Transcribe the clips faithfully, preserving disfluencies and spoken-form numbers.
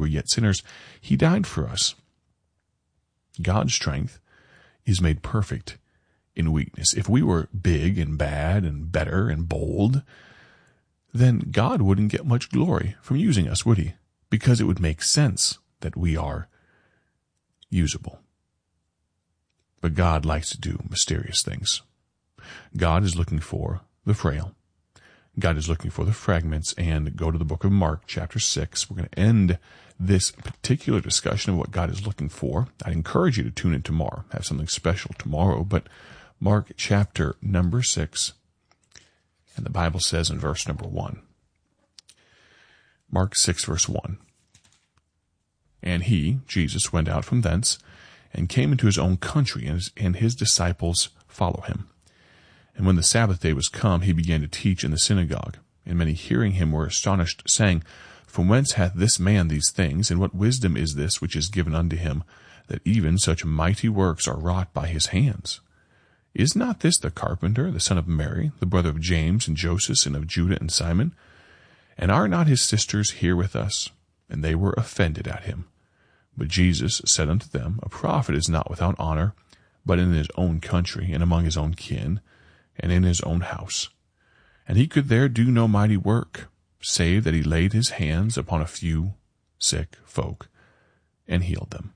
yet sinners, he died for us. God's strength is made perfect in weakness. If we were big and bad and better and bold, then God wouldn't get much glory from using us, would he? Because it would make sense that we are usable. But God likes to do mysterious things. God is looking for the frail. God is looking for the fragments. And go to the book of Mark, chapter six. We're going to end this particular discussion of what God is looking for. I'd encourage you to tune in tomorrow. Have something special tomorrow. But Mark chapter number six. And the Bible says in verse number one. Mark six, verse one. And he, Jesus, went out from thence, and came into his own country, and his, and his disciples follow him. And when the Sabbath day was come, he began to teach in the synagogue. And many hearing him were astonished, saying, From whence hath this man these things, and what wisdom is this which is given unto him, that even such mighty works are wrought by his hands? Is not this the carpenter, the son of Mary, the brother of James and Joseph, and of Judah and Simon? And are not his sisters here with us? And they were offended at him. But Jesus said unto them, A prophet is not without honor, but in his own country, and among his own kin, and in his own house. And he could there do no mighty work, save that he laid his hands upon a few sick folk, and healed them.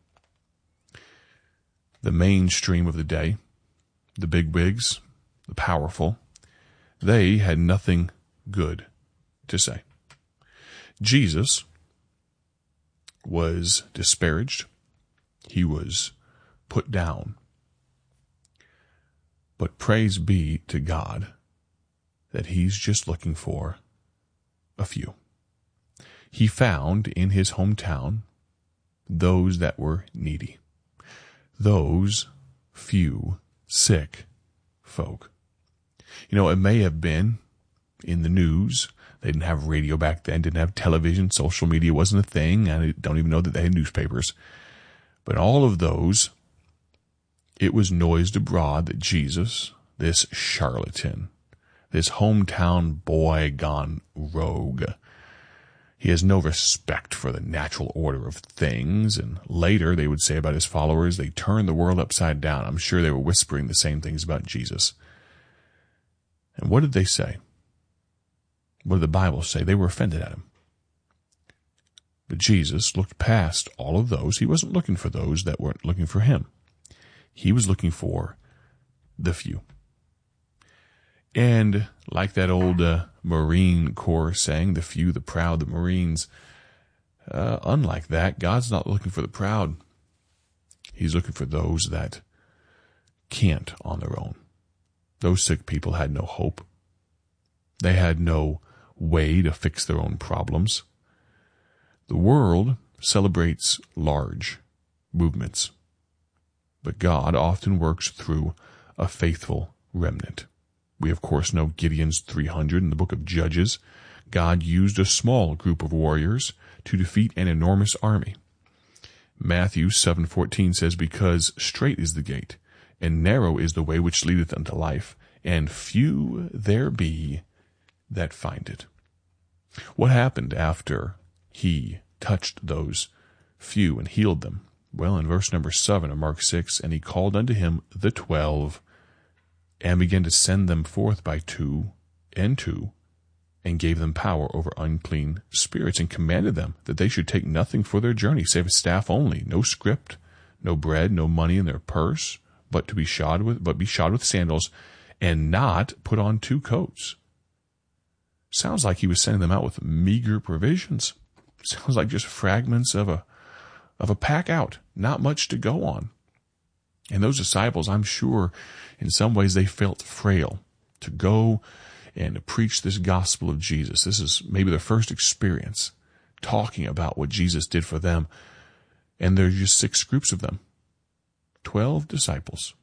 The mainstream of the day, the bigwigs, the powerful, they had nothing good to say. Jesus was disparaged. He was put down. But praise be to God that he's just looking for a few. He found in his hometown those that were needy, those few sick folk. You know, it may have been in the news. They didn't have radio back then, didn't have television, social media wasn't a thing. I don't even know that they had newspapers. But all of those, it was noised abroad that Jesus, this charlatan, this hometown boy gone rogue, he has no respect for the natural order of things. And later they would say about his followers, they turned the world upside down. I'm sure they were whispering the same things about Jesus. And what did they say? What did the Bible say? They were offended at him. But Jesus looked past all of those. He wasn't looking for those that weren't looking for him. He was looking for the few. And like that old uh, Marine Corps saying, the few, the proud, the Marines, uh, unlike that, God's not looking for the proud. He's looking for those that can't on their own. Those sick people had no hope. They had no way to fix their own problems. The world celebrates large movements, but God often works through a faithful remnant. We, of course, know Gideon's three hundred in the book of Judges. God used a small group of warriors to defeat an enormous army. Matthew seven fourteen says, Because strait is the gate, and narrow is the way which leadeth unto life, and few there be that find it. What happened after he touched those few and healed them? Well, in verse number seven of Mark six, And he called unto him the twelve, and began to send them forth by two and two, and gave them power over unclean spirits, and commanded them that they should take nothing for their journey, save a staff only, no scrip, no bread, no money in their purse, but to be shod with, but be shod with sandals, and not put on two coats. Sounds like he was sending them out with meager provisions. Sounds like just fragments of a of a pack out, not much to go on. And those disciples, I'm sure, in some ways they felt frail to go and to preach this gospel of Jesus. This is maybe their first experience talking about what Jesus did for them. And there's just six groups of them, twelve disciples.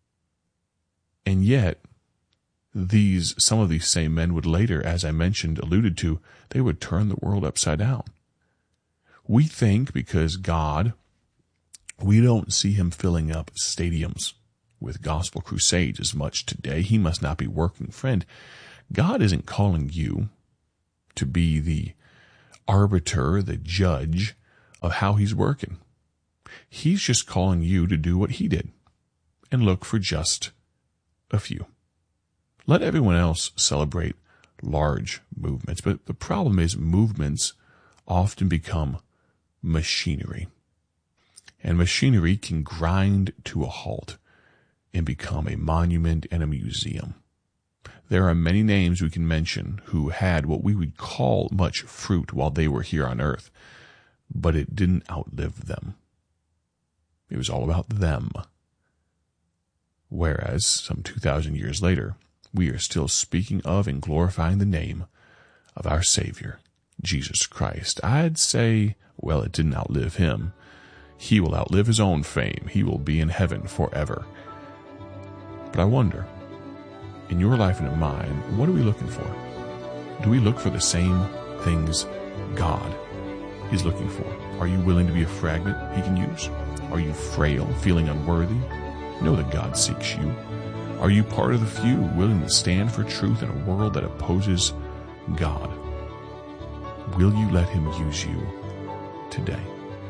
And yet, these, some of these same men would later, as I mentioned, alluded to, they would turn the world upside down. We think because God, we don't see him filling up stadiums with gospel crusades as much today. He must not be working. Friend, God isn't calling you to be the arbiter, the judge of how he's working. He's just calling you to do what he did and look for just a few. Let everyone else celebrate large movements, but the problem is movements often become machinery. And machinery can grind to a halt and become a monument and a museum. There are many names we can mention who had what we would call much fruit while they were here on earth, but it didn't outlive them. It was all about them. Whereas, some two thousand years later, we are still speaking of and glorifying the name of our Savior, Jesus Christ. I'd say, well, it didn't outlive him. He will outlive his own fame. He will be in heaven forever. But I wonder, in your life and in mine, what are we looking for? Do we look for the same things God is looking for? Are you willing to be a fragment he can use? Are you frail, feeling unworthy? Know that God seeks you. Are you part of the few, willing to stand for truth in a world that opposes God? Will you let him use you today?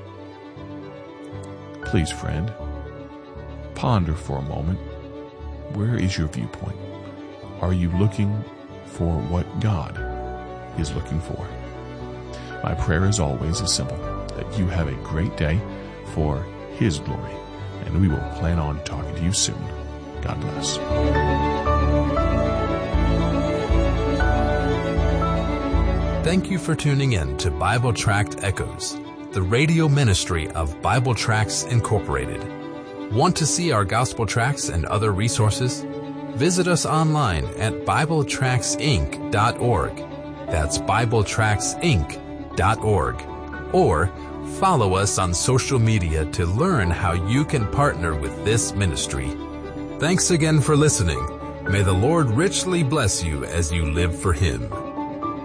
Please, friend, ponder for a moment. Where is your viewpoint? Are you looking for what God is looking for? My prayer, as always, is simple, that you have a great day for his glory, and we will plan on talking to you soon. God bless. Thank you for tuning in to Bible Tract Echoes, the radio ministry of Bible Tracts Incorporated. Want to see our gospel tracts and other resources? Visit us online at Bible Tracts Inc dot org. That's Bible Tracts Inc dot org. Or follow us on social media to learn how you can partner with this ministry. Thanks again for listening. May the Lord richly bless you as you live for him.